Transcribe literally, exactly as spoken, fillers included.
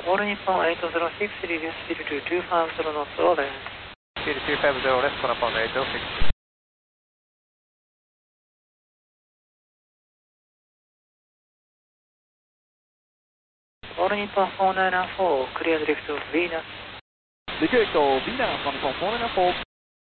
All Nippon eight zero six, reduce speed to two five zero knots, over. Speed two five zero, less than upon eight zero six. All Nippon four nine four, clear drift of Venus. Clear drift of Venus, one four nine four.